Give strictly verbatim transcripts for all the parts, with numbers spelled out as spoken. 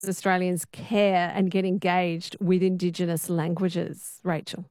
Australians care and get engaged with Indigenous languages, Rachel?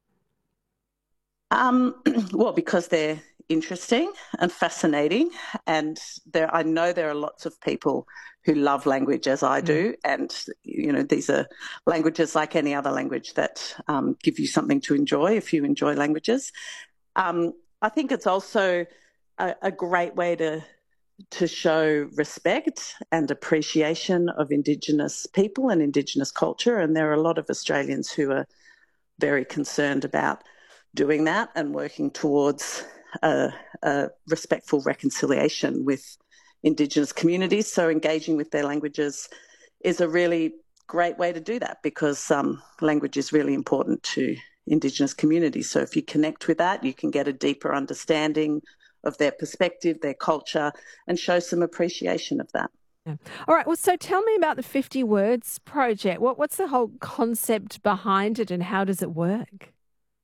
Um, well, because they're interesting and fascinating, and there I know there are lots of people who love language as I Mm. do, and you know these are languages like any other language that um, give you something to enjoy if you enjoy languages. Um, I think it's also a, a great way to to show respect and appreciation of Indigenous people and Indigenous culture, and there are a lot of Australians who are very concerned about doing that and working towards a, a respectful reconciliation with Indigenous communities. So engaging with their languages is a really great way to do that, because um, language is really important to Indigenous communities. So if you connect with that, you can get a deeper understanding of their perspective, their culture, and show some appreciation of that. Yeah. All right. Well, so tell me about the fifty Words Project. What, what's the whole concept behind it and how does it work?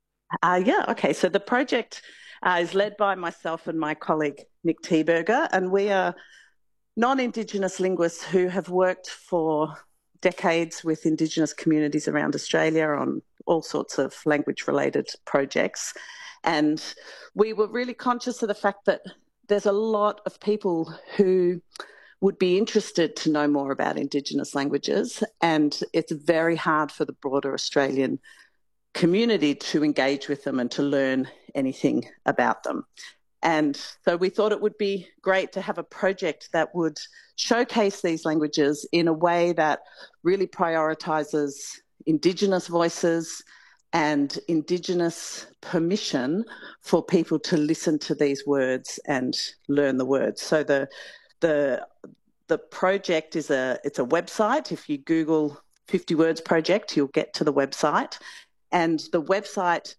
Uh, yeah, okay. So the project uh, is led by myself and my colleague Nick Teberger, and we are non-Indigenous linguists who have worked for decades with Indigenous communities around Australia on all sorts of language-related projects. And we were really conscious of the fact that there's a lot of people who would be interested to know more about Indigenous languages, and it's very hard for the broader Australian community to engage with them and to learn anything about them. And so we thought it would be great to have a project that would showcase these languages in a way that really prioritises Indigenous voices and Indigenous permission for people to listen to these words and learn the words. So the the the project is a it's a website. If you Google fifty Words Project, you'll get to the website. And the website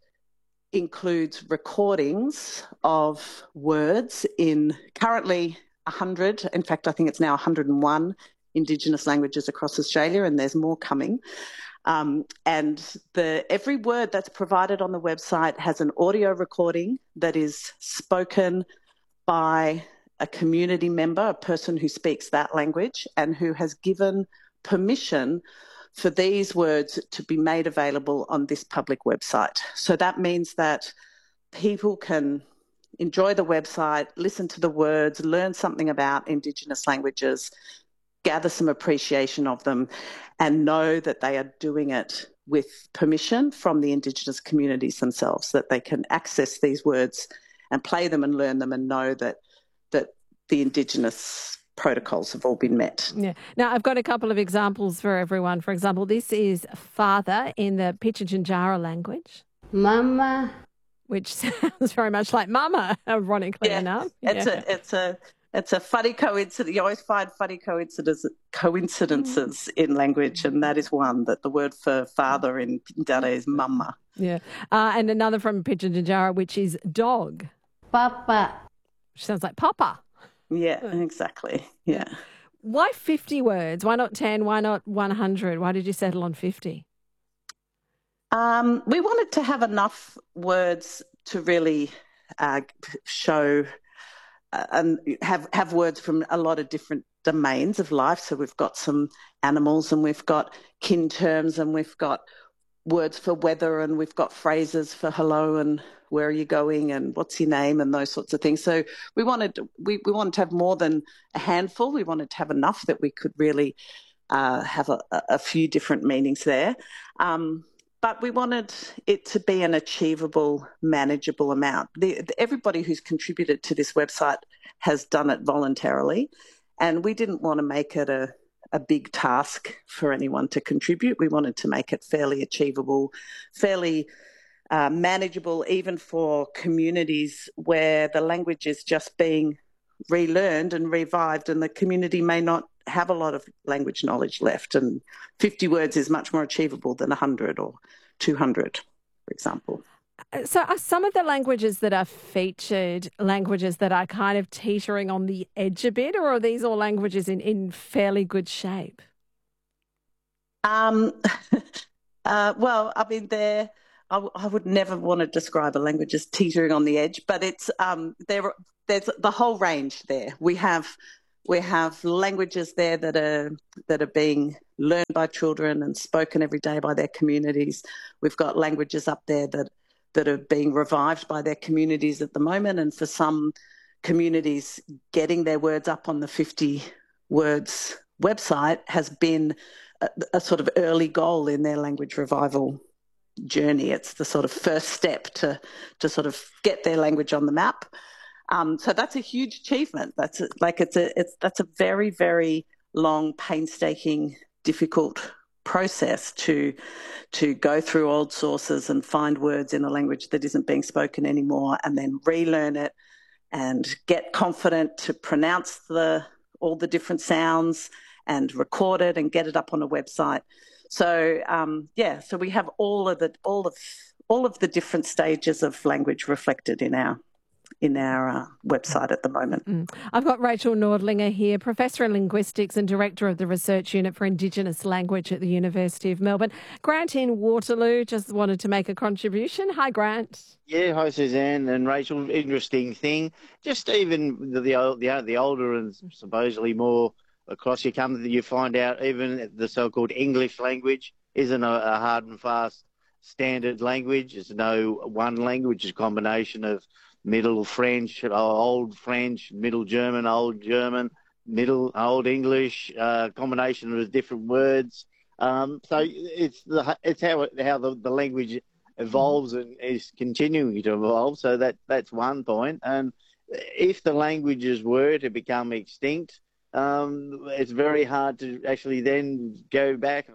includes recordings of words in currently one hundred, in fact, I think it's now one hundred and one Indigenous languages across Australia, and there's more coming. Um, and the, every word that's provided on the website has an audio recording that is spoken by a community member, a person who speaks that language and who has given permission for these words to be made available on this public website. So that means that people can enjoy the website, listen to the words, learn something about Indigenous languages, gather some appreciation of them, and know that they are doing it with permission from the Indigenous communities themselves, that they can access these words and play them and learn them and know that that the Indigenous protocols have all been met. Yeah. Now, I've got a couple of examples for everyone. For example, this is father in the Pitjantjatjara language. Mama. Which sounds very much like mama, ironically yeah, enough. It's yeah. a it's a it's a funny coincidence. You always find funny coincidences coincidences in language, and that is one, that the word for father in Pitjantjatjara is mama. Yeah. Uh, and another from Pitjantjatjara, which is dog. Papa. Which sounds like papa. Yeah, exactly. Yeah. Why fifty words? Why not ten? Why not one hundred? Why did you settle on fifty? Um, we wanted to have enough words to really uh, show uh, and have have words from a lot of different domains of life. So we've got some animals, and we've got kin terms, and we've got words for weather, and we've got phrases for hello and where are you going and what's your name and those sorts of things. So we wanted to, we, we wanted to have more than a handful. We wanted to have enough that we could really uh, have a, a few different meanings there. Um, but we wanted it to be an achievable, manageable amount. The, the, everybody who's contributed to this website has done it voluntarily, and we didn't want to make it a a big task for anyone to contribute. We wanted to make it fairly achievable, fairly uh, manageable, even for communities where the language is just being relearned and revived, and the community may not have a lot of language knowledge left. And fifty words is much more achievable than one hundred or two hundred, for example. So are some of the languages that are featured languages that are kind of teetering on the edge a bit, or are these all languages in, in fairly good shape? Um, uh, well, I mean, they're, I, I would never want to describe a language as teetering on the edge, but it's um, there. There's the whole range there. We have We have languages there that are that are being learned by children and spoken every day by their communities. We've got languages up there that that are being revived by their communities at the moment, and for some communities, getting their words up on the fifty words website has been a, a sort of early goal in their language revival journey. It's the sort of first step to to sort of get their language on the map. Um, so that's a huge achievement. That's a, like it's a it's that's a very very long, painstaking, difficult process to to go through old sources and find words in a language that isn't being spoken anymore, and then relearn it and get confident to pronounce the all the different sounds and record it and get it up on a website. So um, yeah, so we have all of the all of all of the different stages of language reflected in our in our uh, website at the moment. Mm. I've got Rachel Nordlinger here, Professor in Linguistics and Director of the Research Unit for Indigenous Language at the University of Melbourne. Grant in Waterloo just wanted to make a contribution. Hi, Grant. Yeah, hi, Suzanne and Rachel. Interesting thing. Just even the the, the, the older and supposedly more across you come, you find out even the so-called English language isn't a, a hard and fast standard language. It's no one language. It's a combination of Middle French, Old French, Middle German, Old German, Middle Old English, uh, combination of different words. Um, so it's the it's how it, how the, the language evolves and is continuing to evolve. So that that's one point. And if the languages were to become extinct, um, it's very hard to actually then go back.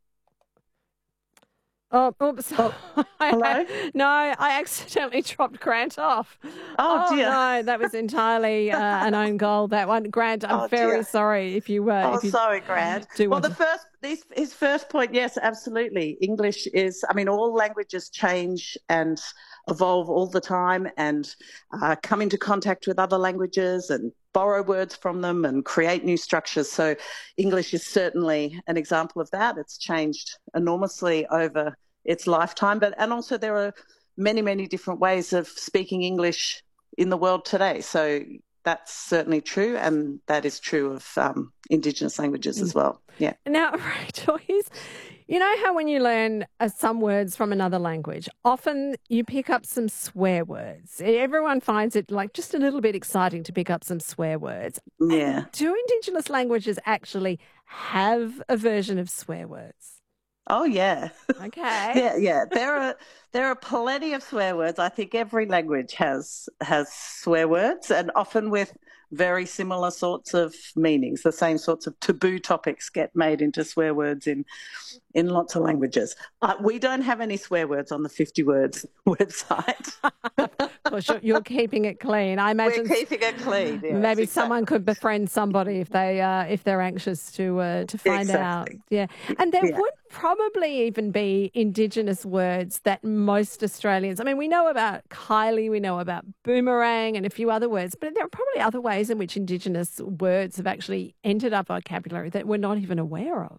Oh, oops. Oh, hello? No, I accidentally dropped Grant off. Oh, oh dear. No, that was entirely uh, an own goal, that one. Grant, I'm Oh, very dear. sorry if you were. Uh, Oh, if you sorry, Grant. do Well, want the to... first, his, his first point, yes, absolutely. English is, I mean, all languages change and evolve all the time, and uh, come into contact with other languages and borrow words from them and create new structures. So English is certainly an example of that. It's changed enormously over its lifetime, but and also there are many, many different ways of speaking English in the world today. So that's certainly true, and that is true of um, Indigenous languages as well. Yeah. Now, Rachel, here's, you know how when you learn uh, some words from another language, often you pick up some swear words. Everyone finds it like just a little bit exciting to pick up some swear words. Yeah. Do Indigenous languages actually have a version of swear words? Oh yeah. Okay. yeah, yeah. There are there are plenty of swear words. I think every language has has swear words, and often with very similar sorts of meanings. The same sorts of taboo topics get made into swear words in in lots of languages. Uh, we don't have any swear words on the fifty words website. Of course, you're, you're keeping it clean. I imagine We're keeping it clean. Yes, maybe exactly. someone could befriend somebody if they uh, if they're anxious to uh, to find Exactly. out. Yeah, and there Yeah. would probably even be Indigenous words that most Australians. I mean, we know about Kylie, we know about boomerang, and a few other words, but there are probably other ways in which Indigenous words have actually entered our vocabulary that we're not even aware of.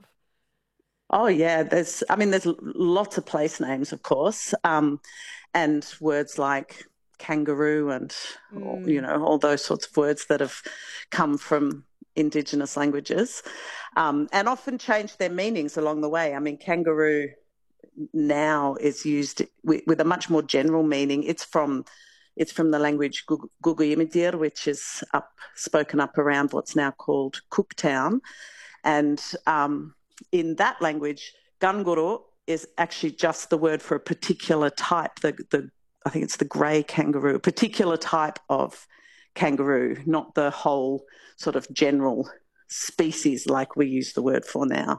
Oh yeah, there's. I mean, there's lots of place names, of course, um, and words like kangaroo and Mm. you know all those sorts of words that have come from Indigenous languages, um, and often change their meanings along the way. I mean, kangaroo now is used with, with a much more general meaning. It's from it's from the language Guguyimidir, which is up spoken up around what's now called Cooktown, and um, in that language, ganguru is actually just the word for a particular type, the, the I think it's the grey kangaroo, a particular type of kangaroo, not the whole sort of general species like we use the word for now.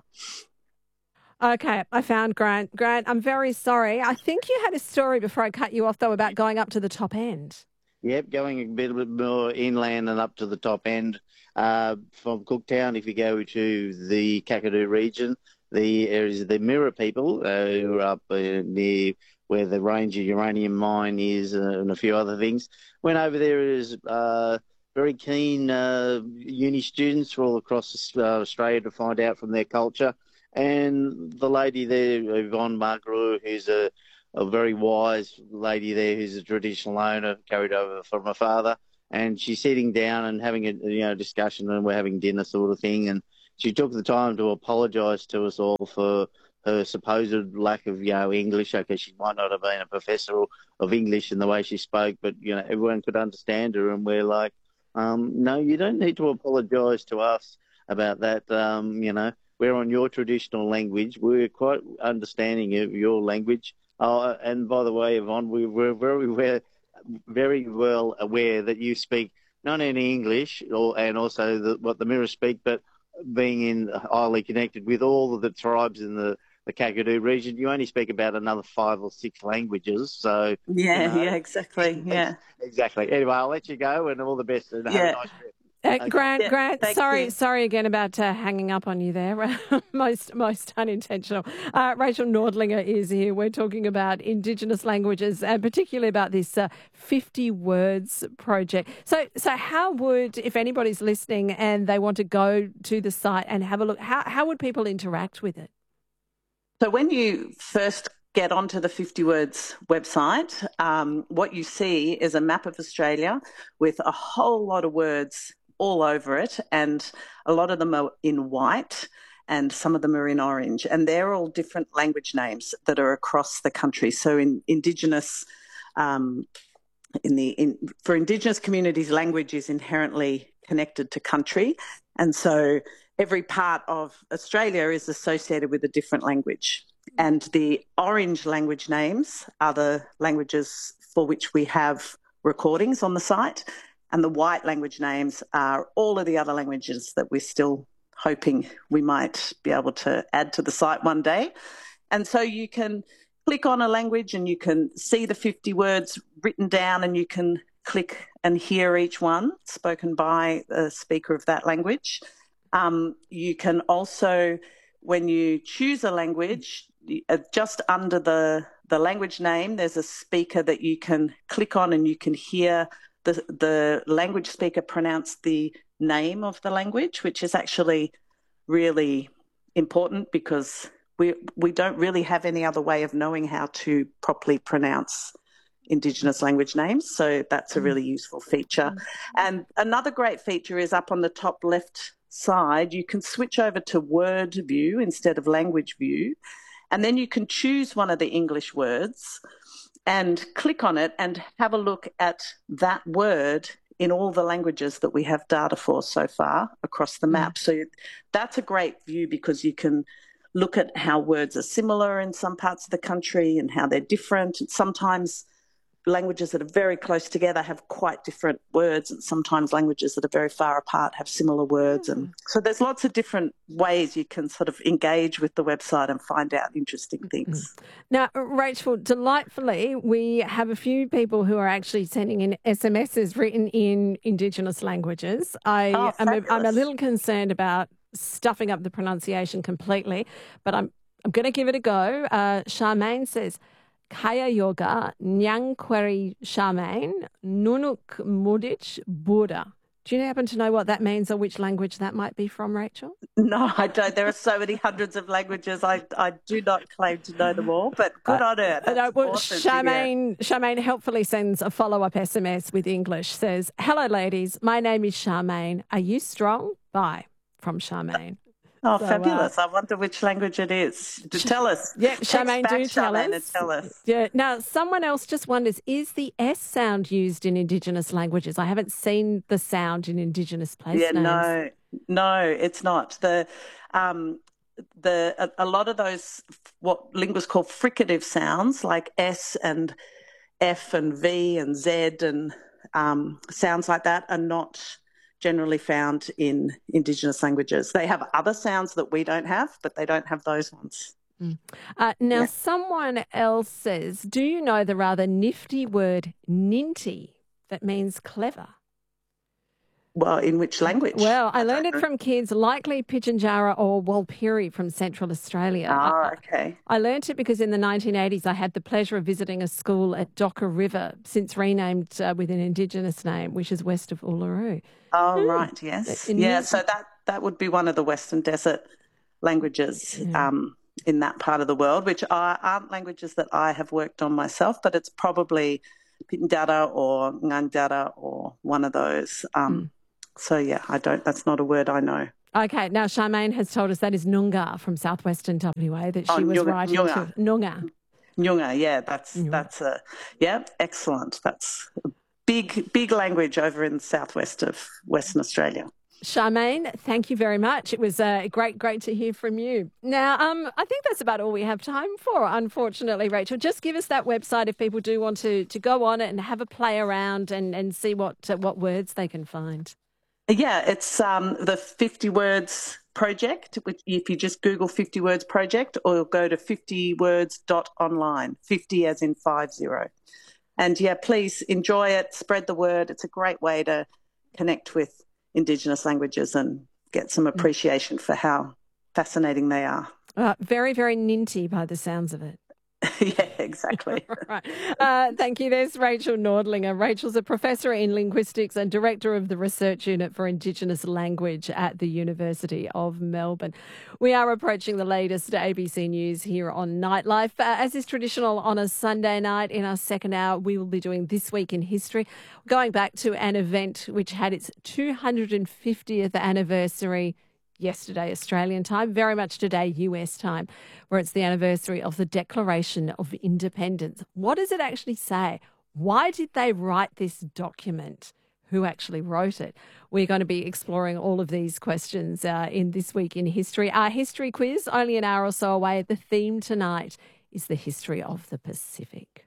Okay, I found Grant. Grant, I'm very sorry. I think you had a story before I cut you off, though, about going up to the top end. Yep, going a bit, bit more inland and up to the top end. Uh, from Cooktown, if you go to the Kakadu region, the areas of the Mirror people uh, who are up uh, near where the Ranger uranium mine is uh, and a few other things. Went over there as uh, very keen uh, uni students from all across uh, Australia to find out from their culture. And the lady there, Yvonne Margaru, who's a a very wise lady there who's a traditional owner, carried over from her father, and she's sitting down and having a you know discussion, and we're having dinner sort of thing, and she took the time to apologise to us all for her supposed lack of you know English. Okay, she might not have been a professor of English in the way she spoke, but you know everyone could understand her, and we're like, um, no, you don't need to apologise to us about that. Um, you know, we're on your traditional language. We're quite understanding of your language. Oh, and by the way, Yvonne, we were very aware, very well aware that you speak not only English or and also the, what the Mirror speak, but being in highly connected with all of the tribes in the, the Kakadu region, you only speak about another five or six languages. So yeah, you know, yeah, exactly, yeah, exactly. Anyway, I'll let you go, and all the best, and have yeah. a nice trip. Uh, Okay. Grant, Yeah, Grant, thank sorry, you. sorry again about uh, hanging up on you there. most, most unintentional. Uh, Rachel Nordlinger is here. We're talking about Indigenous languages and particularly about this uh, fifty words project. So, so how would, if anybody's listening and they want to go to the site and have a look, how how would people interact with it? So when you first get onto the fifty words website, um, what you see is a map of Australia with a whole lot of words all over it, and a lot of them are in white and some of them are in orange, and they're all different language names that are across the country. So in Indigenous, um, in the in, for Indigenous communities, language is inherently connected to country, and so every part of Australia is associated with a different language. And the orange language names are the languages for which we have recordings on the site. And the white language names are all of the other languages that we're still hoping we might be able to add to the site one day. And so you can click on a language and you can see the fifty words written down, and you can click and hear each one spoken by the speaker of that language. Um, you can also, when you choose a language, uh, just under the, the language name, there's a speaker that you can click on, and you can hear the, the language speaker pronounce the name of the language, which is actually really important because we, we don't really have any other way of knowing how to properly pronounce Indigenous language names. So that's a really useful feature. And another great feature is up on the top left side, you can switch over to word view instead of language view, and then you can choose one of the English words and click on it and have a look at that word in all the languages that we have data for so far across the map. Mm. So that's a great view because you can look at how words are similar in some parts of the country and how they're different. And sometimes languages that are very close together have quite different words, and sometimes languages that are very far apart have similar words. Mm. And so there's lots of different ways you can sort of engage with the website and find out interesting things. Mm. Now, Rachel, delightfully, we have a few people who are actually sending in S M Ses written in Indigenous languages. I oh, am a, I'm a little concerned about stuffing up the pronunciation completely, but I'm I'm going to give it a go. Uh, Charmaine says, Kaya Yoga, Nyang Query Charmaine, Nunuk Mudich Buddha. Do you happen to know what that means or which language that might be from, Rachel? No, I don't. There are so many hundreds of languages. I, I do not claim to know them all, but good uh, on her. That's no, well, awesome. Charmaine, Charmaine helpfully sends a follow-up S M S with English, says, hello, ladies. My name is Charmaine. Are you strong? Bye, from Charmaine. Oh, so, fabulous. Uh, I wonder which language it is. Tell us. Yeah, Charmaine, do tell Charmaine us. And tell us. Yeah. Now, someone else just wonders, is the S sound used in Indigenous languages? I haven't seen the sound in Indigenous place yeah, names. No, no, it's not. The um, the a, a lot of those, what linguists call fricative sounds, like S and F and V and Z and um, sounds like that are not generally found in Indigenous languages. They have other sounds that we don't have, but they don't have those ones. Mm. Uh, now, yeah. someone else says, do you know the rather nifty word ninty that means clever? Well, in which language? Well, I, I learned it know. from kids likely Pitjantjatjara or Walpiri from Central Australia. Oh, okay. I, I learned it because in the nineteen eighties I had the pleasure of visiting a school at Docker River, since renamed uh, with an Indigenous name, which is west of Uluru. Oh, mm. right, yes. In yeah, so that, that would be one of the Western Desert languages yeah. um, in that part of the world, which are, aren't languages that I have worked on myself, but it's probably Pitndara or Ngandara or one of those. Um, mm. So, yeah, I don't. That's not a word I know. Okay, now Charmaine has told us that is Noongar from southwestern W A that she oh, was Nyunga, writing Nyunga. to. Noongar. Nyunga, yeah, that's, Nyunga. that's a, yeah, excellent. That's a big, big language over in the southwest of Western Australia. Charmaine, thank you very much. It was uh, great, great to hear from you. Now, um, I think that's about all we have time for, unfortunately, Rachel. Just give us that website if people do want to, to go on it and have a play around and, and see what uh, what words they can find. Yeah, it's um, the fifty Words Project, which if you just Google fifty Words Project or go to fifty words dot online, fifty as in five zero. And, yeah, please enjoy it, spread the word. It's a great way to connect with Indigenous languages and get some appreciation for how fascinating they are. Uh, very, very ninty by the sounds of it. Yeah, exactly. Right. Uh, thank you. There's Rachel Nordlinger. Rachel's a professor in linguistics and director of the Research Unit for Indigenous Language at the University of Melbourne. We are approaching the latest A B C News here on Nightlife. Uh, as is traditional on a Sunday night, in our second hour, we will be doing This Week in History, going back to an event which had its two hundred fiftieth anniversary yesterday, Australian time, very much today, U S time, where it's the anniversary of the Declaration of Independence. What does it actually say? Why did they write this document? Who actually wrote it? We're going to be exploring all of these questions uh, in This Week in History. Our history quiz, only an hour or so away. The theme tonight is the history of the Pacific.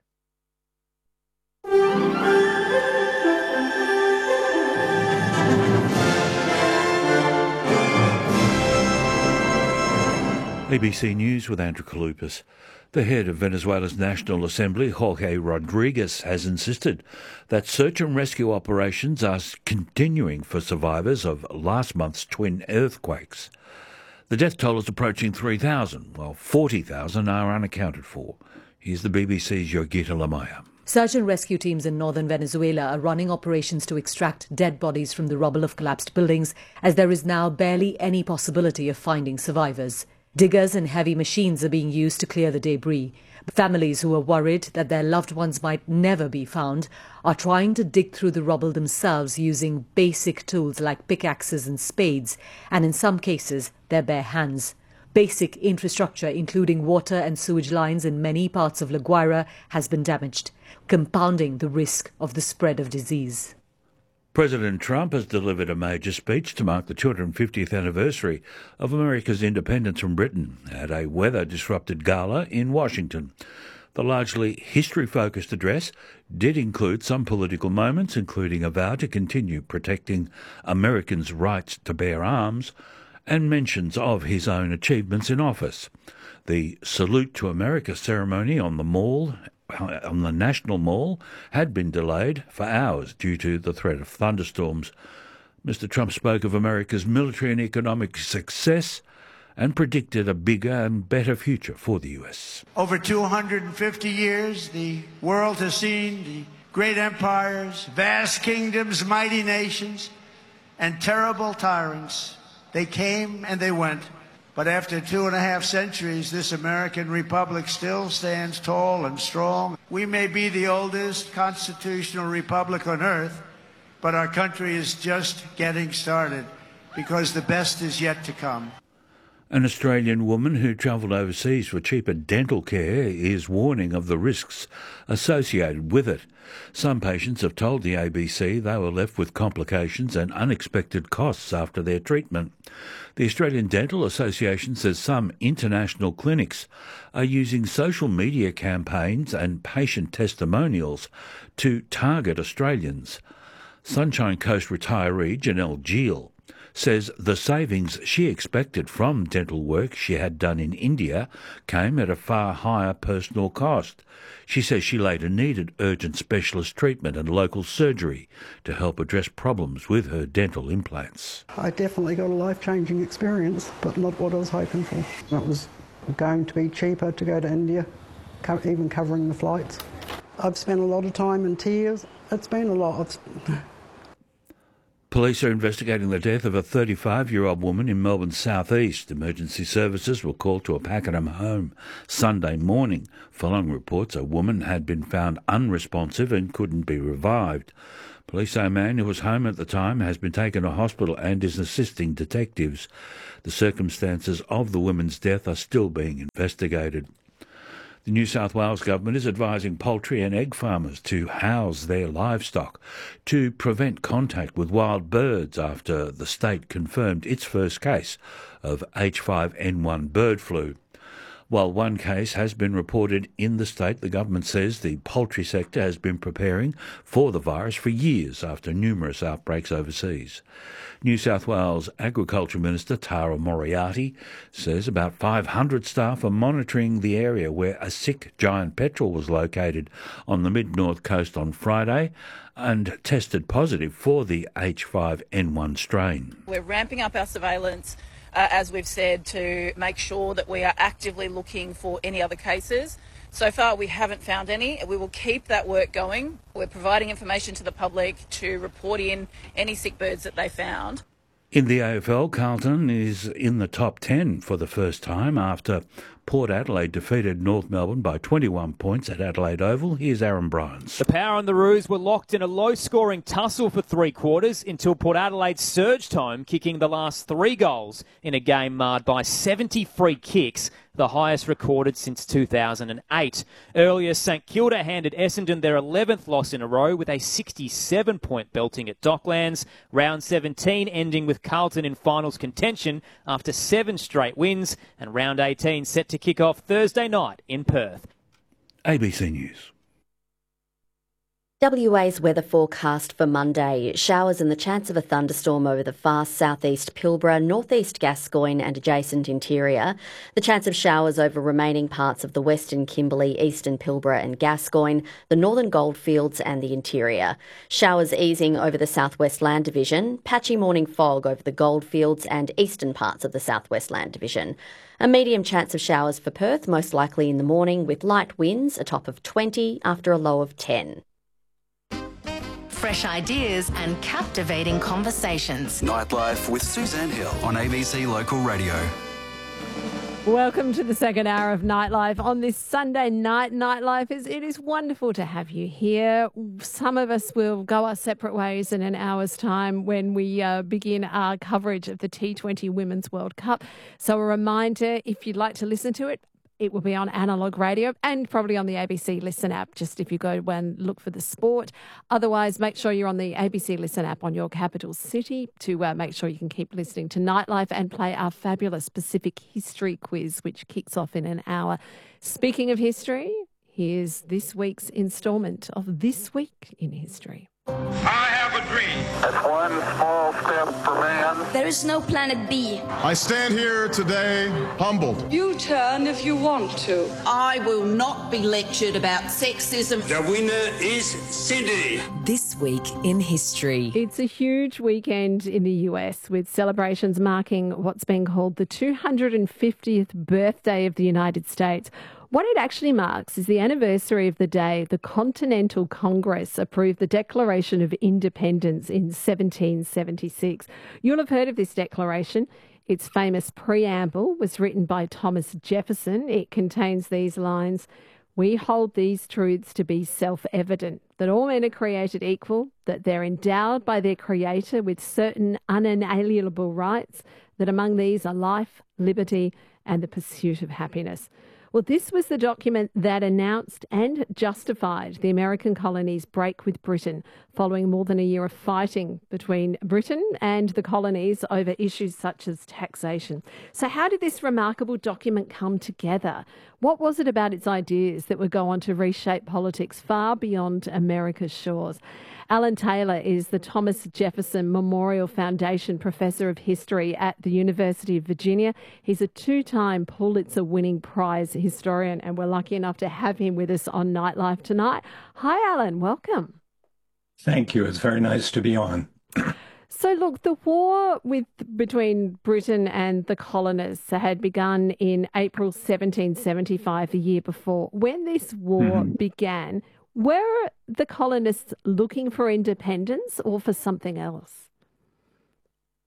A B C News with Andrew Kalupas. The head of Venezuela's National Assembly, Jorge Rodriguez, has insisted that search and rescue operations are continuing for survivors of last month's twin earthquakes. The death toll is approaching three thousand, while forty thousand are unaccounted for. Here's the B B C's Yogita Lamaya. Search and rescue teams in northern Venezuela are running operations to extract dead bodies from the rubble of collapsed buildings, as there is now barely any possibility of finding survivors. Diggers and heavy machines are being used to clear the debris. Families who are worried that their loved ones might never be found are trying to dig through the rubble themselves using basic tools like pickaxes and spades, and in some cases, their bare hands. Basic infrastructure, including water and sewage lines in many parts of La Guaira, has been damaged, compounding the risk of the spread of disease. President Trump has delivered a major speech to mark the two hundred fiftieth anniversary of America's independence from Britain at a weather-disrupted gala in Washington. The largely history-focused address did include some political moments, including a vow to continue protecting Americans' rights to bear arms, and mentions of his own achievements in office. The Salute to America ceremony on the Mall on the National Mall had been delayed for hours due to the threat of thunderstorms. Mister Trump spoke of America's military and economic success and predicted a bigger and better future for the U S. Over two hundred fifty years, the world has seen the great empires, vast kingdoms, mighty nations, and terrible tyrants. They came and they went. But after two and a half centuries, this American republic still stands tall and strong. We may be the oldest constitutional republic on earth, but our country is just getting started because the best is yet to come. An Australian woman who travelled overseas for cheaper dental care is warning of the risks associated with it. Some patients have told the A B C they were left with complications and unexpected costs after their treatment. The Australian Dental Association says some international clinics are using social media campaigns and patient testimonials to target Australians. Sunshine Coast retiree Janelle Gill says the savings she expected from dental work she had done in India came at a far higher personal cost. She says she later needed urgent specialist treatment and local surgery to help address problems with her dental implants. I definitely got a life-changing experience, but not what I was hoping for. It was going to be cheaper to go to India, co- even covering the flights. I've spent a lot of time in tears. It's been a lot of... Police are investigating the death of a thirty-five-year-old woman in Melbourne's southeast. Emergency services were called to a Pakenham home Sunday morning. Following reports, a woman had been found unresponsive and couldn't be revived. Police say a man who was home at the time has been taken to hospital and is assisting detectives. The circumstances of the woman's death are still being investigated. The New South Wales government is advising poultry and egg farmers to house their livestock to prevent contact with wild birds after the state confirmed its first case of H five N one bird flu. While one case has been reported in the state, the government says the poultry sector has been preparing for the virus for years after numerous outbreaks overseas. New South Wales Agriculture Minister Tara Moriarty says about five hundred staff are monitoring the area where a sick giant petrel was located on the mid-north coast on Friday and tested positive for the H five N one strain. We're ramping up our surveillance, uh, as we've said, to make sure that we are actively looking for any other cases. So far, we haven't found any. We will keep that work going. We're providing information to the public to report in any sick birds that they found. In the A F L, Carlton is in the top ten for the first time after Port Adelaide defeated North Melbourne by twenty-one points at Adelaide Oval. Here's Aaron Bryans. The Power and the Roos were locked in a low-scoring tussle for three quarters until Port Adelaide surged home, kicking the last three goals in a game marred by seventy free kicks, the highest recorded since two thousand eight. Earlier, St Kilda handed Essendon their eleventh loss in a row with a sixty-seven point belting at Docklands. Round seventeen ending with Carlton in finals contention after seven straight wins, and round eighteen set to kick off Thursday night in Perth. A B C News. W A's weather forecast for Monday. Showers and the chance of a thunderstorm over the far southeast Pilbara, northeast Gascoyne and adjacent interior. The chance of showers over remaining parts of the western Kimberley, eastern Pilbara and Gascoyne, the northern Goldfields and the interior. Showers easing over the southwest Land Division. Patchy morning fog over the Goldfields and eastern parts of the southwest Land Division. A medium chance of showers for Perth, most likely in the morning, with light winds, a top of twenty after a low of ten. Fresh ideas and captivating conversations. Nightlife with Suzanne Hill on A B C Local Radio. Welcome to the second hour of Nightlife on this Sunday night. Nightlife is it is wonderful to have you here. Some of us will go our separate ways in an hour's time when we uh, begin our coverage of the T twenty Women's World Cup. So a reminder, if you'd like to listen to it, it will be on analogue radio and probably on the A B C Listen app, just if you go and look for the sport. Otherwise, make sure you're on the A B C Listen app on your capital city to uh, make sure you can keep listening to Nightlife and play our fabulous Pacific History quiz, which kicks off in an hour. Speaking of history, here's this week's instalment of This Week in History. I have a dream. That's one small step for man. There is no planet B. I stand here today humbled. You turn if you want to. I will not be lectured about sexism. The winner is Cindy. This Week in History. It's a huge weekend in the U S with celebrations marking what's being called the two hundred fiftieth birthday of the United States. What it actually marks is the anniversary of the day the Continental Congress approved the Declaration of Independence in seventeen seventy-six. You'll have heard of this declaration. Its famous preamble was written by Thomas Jefferson. It contains these lines: "We hold these truths to be self-evident, that all men are created equal, that they're endowed by their Creator with certain unalienable rights, that among these are life, liberty, and the pursuit of happiness." Well, this was the document that announced and justified the American colonies' break with Britain following more than a year of fighting between Britain and the colonies over issues such as taxation. So how did this remarkable document come together? What was it about its ideas that would go on to reshape politics far beyond America's shores? Alan Taylor is the Thomas Jefferson Memorial Foundation Professor of History at the University of Virginia. He's a two-time Pulitzer-winning prize historian, and we're lucky enough to have him with us on Nightlife tonight. Hi, Alan. Welcome. Thank you. It's very nice to be on. So, look, the war with between Britain and the colonists had begun in April seventeen seventy-five, the year before. When this war mm-hmm. began, were the colonists looking for independence or for something else?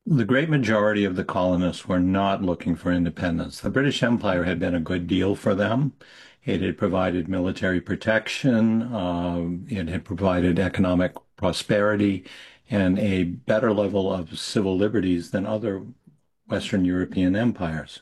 The great majority of the colonists were not looking for independence. The British Empire had been a good deal for them. It had provided military protection, uh, it had provided economic prosperity, and a better level of civil liberties than other Western European empires.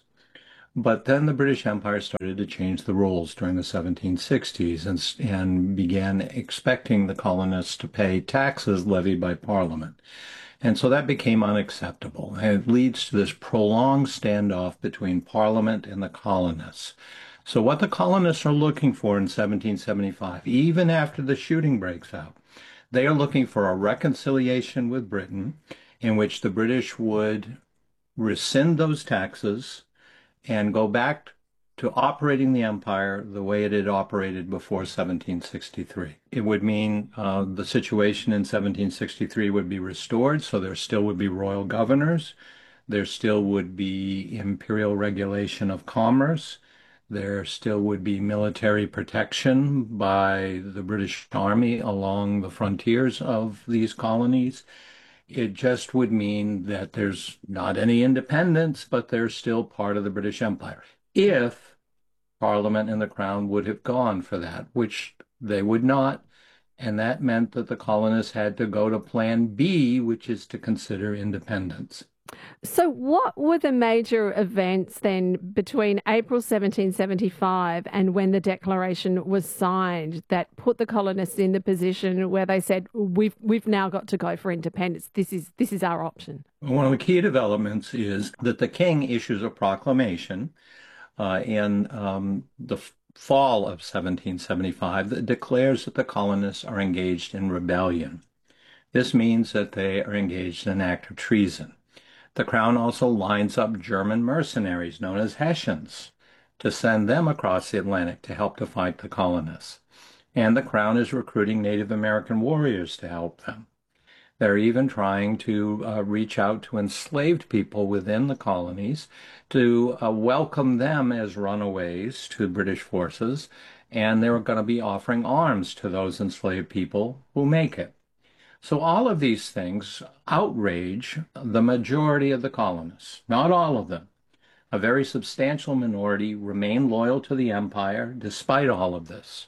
But then the British Empire started to change the rules during the seventeen sixties and, and began expecting the colonists to pay taxes levied by Parliament. And so that became unacceptable. And it leads to this prolonged standoff between Parliament and the colonists. So what the colonists are looking for in seventeen seventy-five, even after the shooting breaks out, they are looking for a reconciliation with Britain in which the British would rescind those taxes and go back to operating the empire the way it had operated before seventeen sixty-three. It would mean uh, the situation in seventeen sixty-three would be restored, so there still would be royal governors, there still would be imperial regulation of commerce, there still would be military protection by the British Army along the frontiers of these colonies. It just would mean that there's not any independence, but they're still part of the British Empire. If Parliament and the Crown would have gone for that, which they would not, and that meant that the colonists had to go to Plan B, which is to consider independence. So what were the major events then between April seventeen seventy-five and when the Declaration was signed that put the colonists in the position where they said, we've we've now got to go for independence. This is this is our option. One of the key developments is that the king issues a proclamation uh, in um, the fall of seventeen seventy-five that declares that the colonists are engaged in rebellion. This means that they are engaged in an act of treason. The Crown also lines up German mercenaries known as Hessians to send them across the Atlantic to help to fight the colonists. And the Crown is recruiting Native American warriors to help them. They're even trying to uh, reach out to enslaved people within the colonies to uh, welcome them as runaways to British forces, and they're going to be offering arms to those enslaved people who make it. So all of these things outrage the majority of the colonists, not all of them. A very substantial minority remain loyal to the empire despite all of this.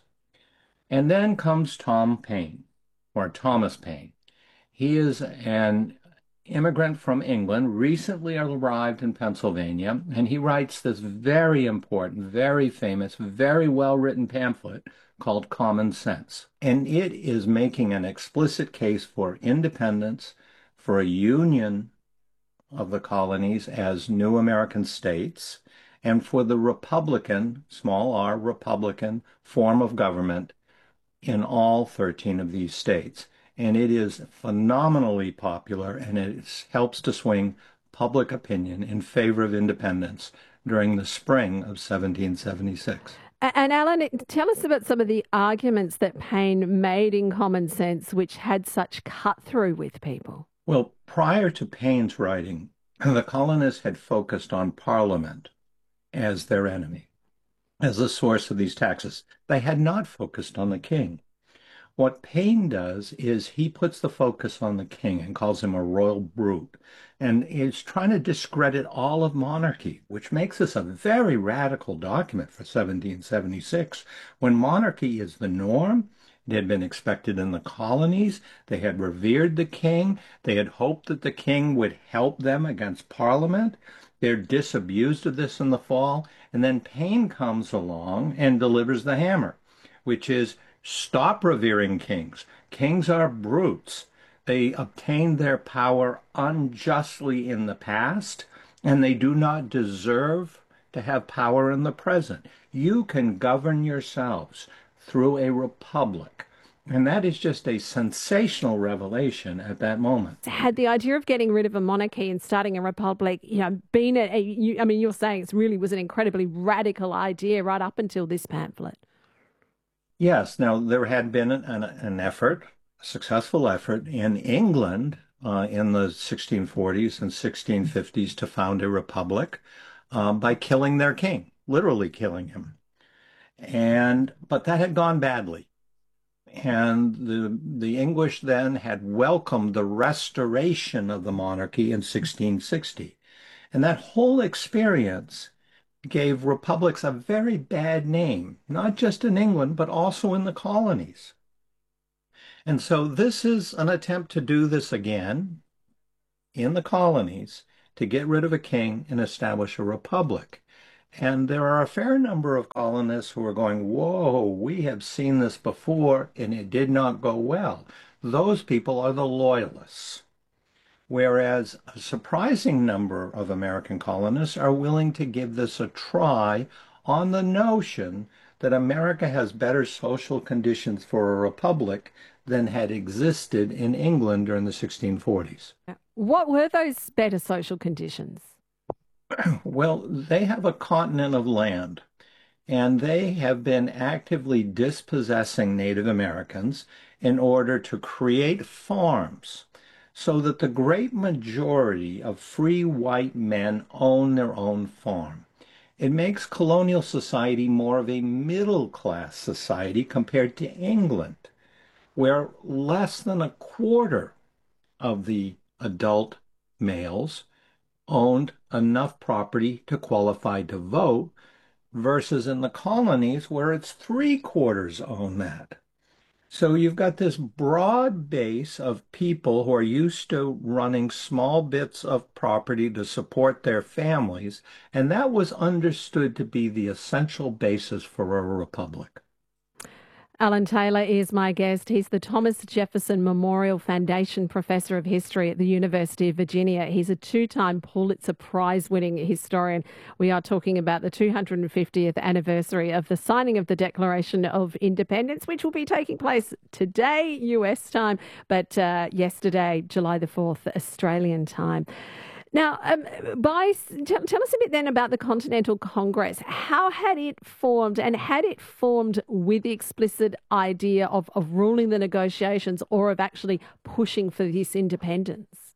And then comes Tom Paine, or Thomas Paine. He is an immigrant from England, recently arrived in Pennsylvania, and he writes this very important, very famous, very well-written pamphlet called Common Sense. And it is making an explicit case for independence, for a union of the colonies as new American states, and for the Republican, small r, Republican form of government in all thirteen of these states. And it is phenomenally popular, and it helps to swing public opinion in favor of independence during the spring of seventeen seventy-six. And Alan, tell us about some of the arguments that Paine made in Common Sense which had such cut-through with people. Well, prior to Paine's writing, the colonists had focused on Parliament as their enemy, as the source of these taxes. They had not focused on the king. What Paine does is he puts the focus on the king and calls him a royal brute, and is trying to discredit all of monarchy, which makes this a very radical document for seventeen seventy-six, when monarchy is the norm. It had been expected in the colonies. They had revered the king. They had hoped that the king would help them against Parliament. They're disabused of this in the fall, and then Paine comes along and delivers the hammer, which is, stop revering kings. Kings are brutes. They obtained their power unjustly in the past, and they do not deserve to have power in the present. You can govern yourselves through a republic. And that is just a sensational revelation at that moment. Had the idea of getting rid of a monarchy and starting a republic, you know, been a, a you, I mean, you're saying it really was an incredibly radical idea right up until this pamphlet. Yes. Now, there had been an, an, an effort, a successful effort in England uh, in the sixteen forties and sixteen fifties to found a republic uh, by killing their king, literally killing him. And but that had gone badly. And the, the English then had welcomed the restoration of the monarchy in sixteen sixty. And that whole experience gave republics a very bad name, not just in England, but also in the colonies. And so this is an attempt to do this again in the colonies, to get rid of a king and establish a republic. And there are a fair number of colonists who are going, whoa, we have seen this before and it did not go well. Those people are the loyalists. Whereas a surprising number of American colonists are willing to give this a try on the notion that America has better social conditions for a republic than had existed in England during the sixteen forties. What were those better social conditions? Well, they have a continent of land, and they have been actively dispossessing Native Americans in order to create farms so that the great majority of free white men own their own farm. It makes colonial society more of a middle-class society compared to England, where less than a quarter of the adult males owned enough property to qualify to vote, versus in the colonies where it's three quarters own that. So you've got this broad base of people who are used to running small bits of property to support their families, and that was understood to be the essential basis for a republic. Alan Taylor is my guest. He's the Thomas Jefferson Memorial Foundation Professor of History at the University of Virginia. He's a two-time Pulitzer Prize-winning historian. We are talking about the two hundred fiftieth anniversary of the signing of the Declaration of Independence, which will be taking place today, U S time, but uh, yesterday, July the fourth, Australian time. Now, um, by, tell, tell us a bit then about the Continental Congress. How had it formed, and had it formed with the explicit idea of, of ruling the negotiations or of actually pushing for this independence?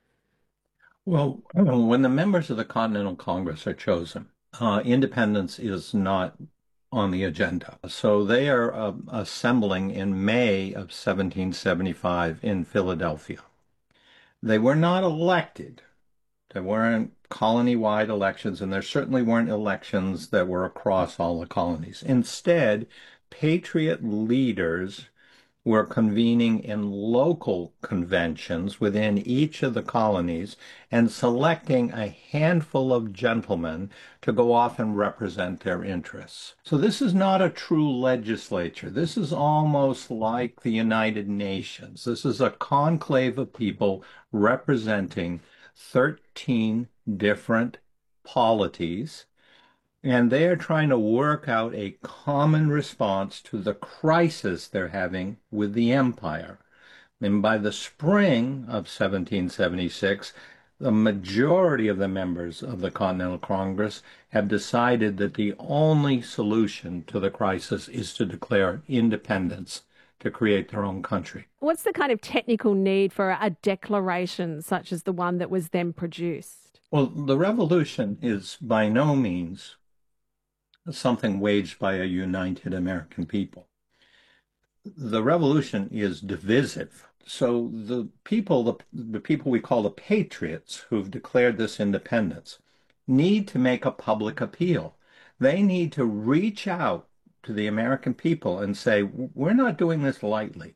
Well, when the members of the Continental Congress are chosen, uh, independence is not on the agenda. So they are uh, assembling in May of seventeen seventy-five in Philadelphia. They were not elected. There weren't colony-wide elections, and there certainly weren't elections that were across all the colonies. Instead, patriot leaders were convening in local conventions within each of the colonies and selecting a handful of gentlemen to go off and represent their interests. So this is not a true legislature. This is almost like the United Nations. This is a conclave of people representing thirteen different polities, and they are trying to work out a common response to the crisis they're having with the empire. And by the spring of seventeen seventy-six, the majority of the members of the Continental Congress have decided that the only solution to the crisis is to declare independence, to create their own country. What's the kind of technical need for a declaration such as the one that was then produced? Well, the revolution is by no means something waged by a united American people. The revolution is divisive. So the people, the, the people we call the patriots who've declared this independence, need to make a public appeal. They need to reach out to the American people and say, we're not doing this lightly.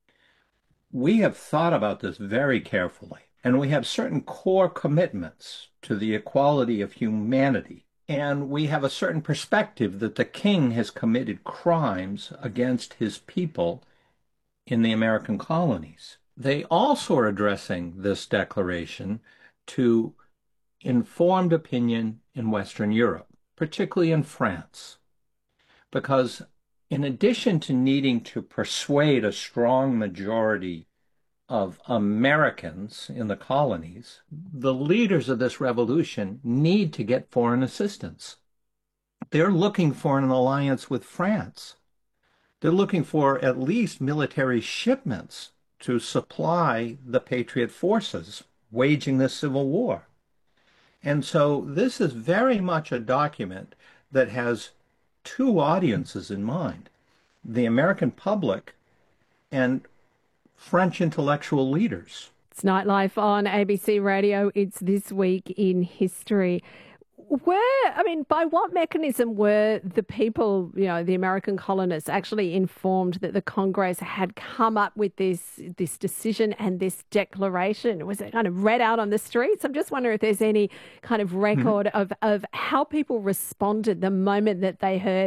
We have thought about this very carefully, and we have certain core commitments to the equality of humanity, and we have a certain perspective that the king has committed crimes against his people in the American colonies. They also are addressing this declaration to informed opinion in Western Europe, particularly in France. Because in addition to needing to persuade a strong majority of Americans in the colonies, the leaders of this revolution need to get foreign assistance. They're looking for an alliance with France. They're looking for at least military shipments to supply the patriot forces waging this civil war. And so this is very much a document that has two audiences in mind. The American public and French intellectual leaders. It's Nightlife on A B C Radio. It's This Week in History. Where, I mean, by what mechanism were the people, you know, the American colonists actually informed that the Congress had come up with this this decision and this declaration? Was it kind of read out on the streets? I'm just wondering if there's any kind of record mm-hmm. of, of how people responded the moment that they heard